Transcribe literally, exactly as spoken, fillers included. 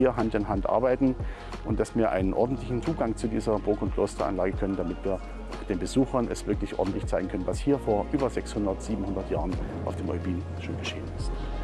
hier Hand in Hand arbeiten und dass wir einen ordentlichen Zugang zu dieser Burg- und Klosteranlage können, damit wir den Besuchern es wirklich ordentlich zeigen können, was hier vor über sechshundert, siebenhundert Jahren auf dem Eubin schon geschehen ist.